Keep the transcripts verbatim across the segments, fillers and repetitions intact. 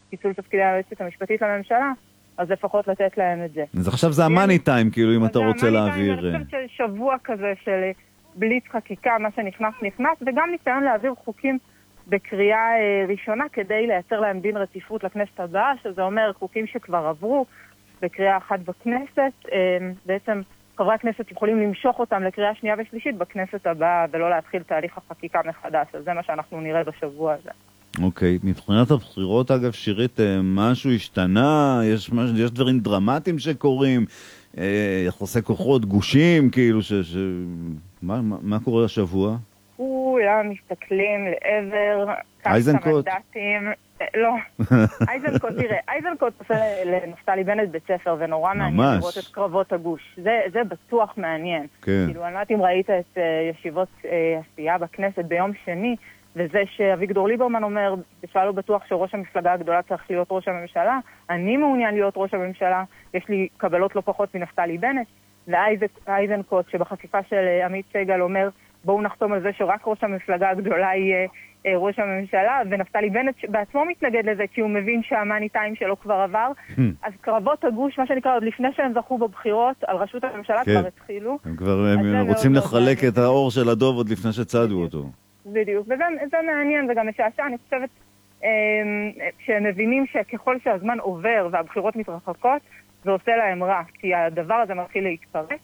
פיצול תפקידי היועצת המשפטית לממשלה, אז לפחות לתת להם את זה. אז עכשיו זה המאני טיים, כאילו, אם אתה רוצה להעביר... אני חושבת ששבוע כזה של בליץ חקיקה, מה שנכנס נכנס, וגם ניסיון להעביר חוקים בקריאה ראשונה כדי לייצר להם דין רציפות לכנסת הבאה, שזה אומר חוקים שכבר עברו בקריאה אחת בכנסת, בעצם חברי הכנסת יכולים למשוך אותם לקריאה שנייה ושלישית בכנסת הבאה, ולא להתחיל תהליך החקיקה מחדש, אז זה מה שאנחנו נראה בשבוע הזה. אוקיי, מבחינת הבחירות, אגב, שירית, משהו השתנה? יש, יש דברים דרמטיים שקורים? יחסי כוחות, גושים, כאילו, ש... ש... מה, מה, מה קורה השבוע? כולם מסתכלים לעבר אייזנקוט? לא, אייזנקוט, תראה, אייזנקוט עושה לנפתלי בנט בית ספר, ונורא מעניין לראות את קרבות הגוש. זה, זה בטוח מעניין. כן. כאילו, אני לא יודעת אם ראית את uh, ישיבות uh, עשייה בכנסת ביום שני, וזה שאביגדור ליברמן אומר, בכלל לא בטוח שראש המפלגה הגדולה צריך להיות ראש הממשלה, אני מעוניין להיות ראש הממשלה, יש לי קבלות לא פחות מנפתלי בנט, ואייזנקוט שבחשיפה של uh, עמית סגל אומר, בואו נחתום על זה שרק ראש המפלגה הגדולה יהיה אה, ראש הממשלה, ונפתלי בנט בעצמו מתנגד לזה, כי הוא מבין שהמאני טיים שלו כבר עבר. אז קרבות הגוש, מה שנקרא, עוד לפני שהם זכו בבחירות, על ראשות הממשלה כבר התחילו. הם כבר הם רוצים לחלק את האור של הדוב עוד לפני שצעדו אותו. בדיוק, וזה מעניין וגם משעשע. אני חושבת שהם מבינים שככל שהזמן עובר והבחירות מתרחקות, זה עושה להם רע, כי הדבר הזה מתחיל להתפרק.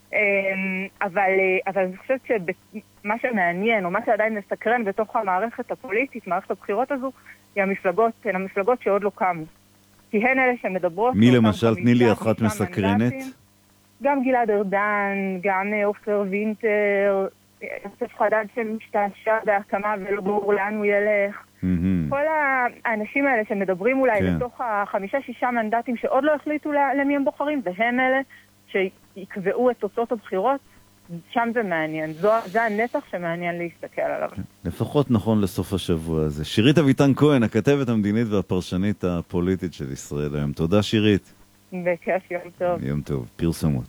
אבל, אבל אני חושבת שמה שמעניין, או מה שעדיין מסקרן בתוך המערכת הפוליטית, מערכת הבחירות הזו, היא המפלגות, הן המפלגות שעוד לא קמו. כי הן אלה שמדברות... מי למשל? תני לי אחת מסקרנת. גם גלעד ארדן, גם עופר וינטר, יוסף חדד שמשתעשע בהקמה ולא ברור לאן הוא ילך. כל האנשים האלה שמדברים אולי לתוך החמישה-שישה מנדטים שעוד לא החליטו למי הם בוחרים, והם אלה שיקבעו את תוצאות הבחירות, שם זה מעניין. זו, זה הנתח שמעניין להסתכל עליו. לפחות נכון לסוף השבוע הזה. שירית אביטן כהן, הכתבת המדינית והפרשנית הפוליטית של ישראל היום. תודה שירית. בכיף, יום טוב. יום טוב. פרסומות.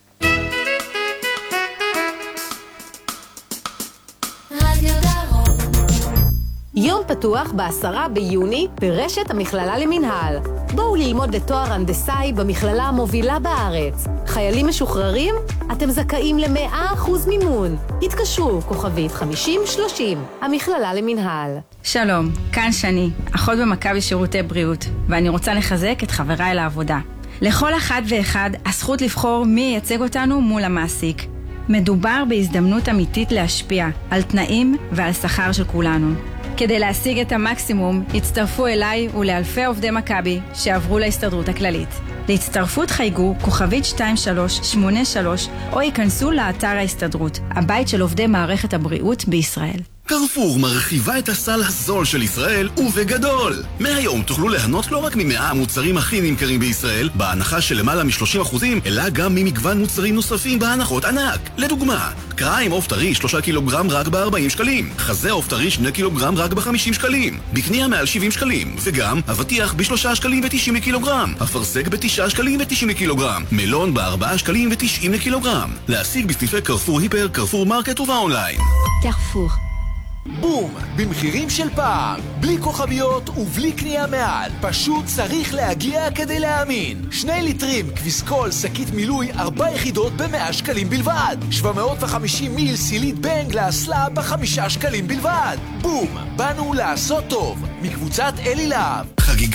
יום פתוח בעשרה ביוני ברשת המכללה למנהל. בואו ללמוד לתואר הנדסאי במכללה המובילה בארץ. חיילים משוחררים? אתם זכאים ל-מאה אחוז מימון. התקשרו כוכבית חמישים שלושים, המכללה למנהל. שלום, כאן שני, אחות במכבי שירותי בריאות, ואני רוצה לחזק את חבריי לעבודה. לכל אחד ואחד הזכות לבחור מי ייצג אותנו מול המעסיק. מדובר בהזדמנות אמיתית להשפיע על תנאים ועל שכר של כולנו. כדי להשיג את המקסימום, הצטרפו אליי ולאלפי עובדי מכבי שעברו להסתדרות הכללית. להצטרפות חייגו כוכבית שתיים שלוש שמונה שלוש או ייכנסו לאתר ההסתדרות, הבית של עובדי מערכת הבריאות בישראל. קרפור מרחיבה את הסל הזול של ישראל ובגדול. מהיום תוכלו ליהנות לא רק ממאה המוצרים הכי נמכרים בישראל, בהנחה של למעלה מ-שלושים אחוזים, אלא גם ממגוון מוצרים נוספים בהנחות ענק. לדוגמה, קריים עוף טרי שלושה קילוגרם רק ב-ארבעים שקלים, חזה עוף טרי שני קילוגרם רק ב-חמישים שקלים, בקנייה מעל שבעים שקלים, וגם אבטיח ב-שלושה שקלים ו-תשעים לקילוגרם, אפרסק ב-תשעה שקלים ו-תשעים לקילוגרם, מלון ב-ארבעה שקלים ו-תשעים לקילוגרם. להשיג בסניפי קרפור היפר, קרפור מרקט ובאונליין. קרפור. בום! במחירים של פעם, בלי כוכביות ובלי קנייה מעל. פשוט צריך להגיע כדי להאמין. שני ליטרים קוויסקול שקית מילוי ארבע יחידות במאה שקלים בלבד. שבע מאות וחמישים מיל סילית בנג לאסלה בחמישה שקלים בלבד. בום! באנו לעשות טוב. מקבוצת אלי להב. חגיגה